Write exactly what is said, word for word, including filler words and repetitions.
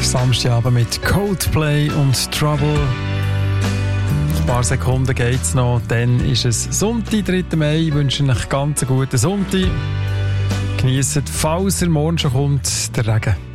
Samstagabend mit Coldplay und Trouble. Ein paar Sekunden geht es noch, dann ist es Sonntag, dritter Mai. Ich wünsche euch ganz einen guten Sonntag. Genießt, falls er morgen schon kommt, der Regen.